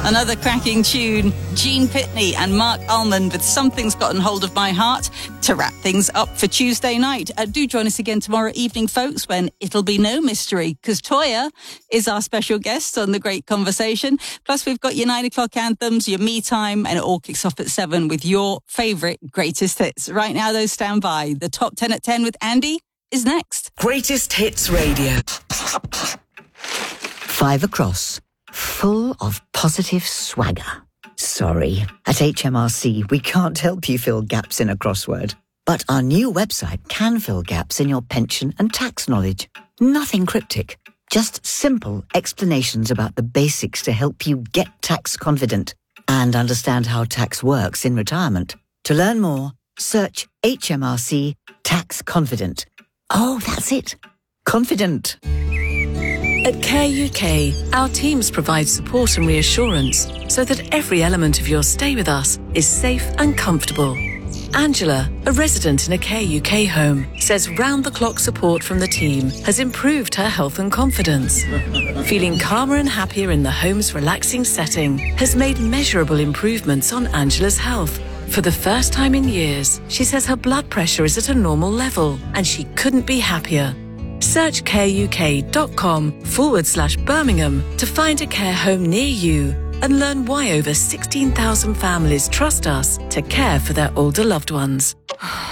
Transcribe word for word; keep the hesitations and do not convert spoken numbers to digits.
Another cracking tune, Gene Pitney and Mark Almond with Something's Gotten Hold of My Heart to wrap things up for Tuesday night. Uh, do join us again tomorrow evening, folks, when it'll be no mystery, because Toya is our special guest on The Great Conversation. Plus, we've got your nine o'clock anthems, your me time, and it all kicks off at seven with your favourite greatest hits. Right now, though, stand by. The Top ten at ten with Andy is next. Greatest Hits Radio. Five across. Full of positive swagger. Sorry, at H M R C we can't help you fill gaps in a crossword. But our new website can fill gaps in your pension and tax knowledge. Nothing cryptic, just simple explanations about the basics to help you get tax confident and understand how tax works in retirement. To learn more, search H M R C Tax Confident. Oh, that's it. Confident. At Care U K, our teams provide support and reassurance so that every element of your stay with us is safe and comfortable. Angela, a resident in a Care U K home, says round-the-clock support from the team has improved her health and confidence. Feeling calmer and happier in the home's relaxing setting has made measurable improvements on Angela's health. For the first time in years, she says her blood pressure is at a normal level and she couldn't be happier. Search careuk.com forward slash Birmingham to find a care home near you and learn why over sixteen thousand families trust us to care for their older loved ones.